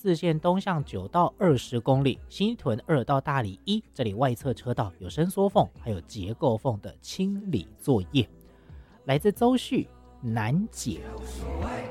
4线东向9到20公里，西屯2到大里1，这里外侧车道有伸缩缝还有结构缝的清理作业。来自邹旭南解。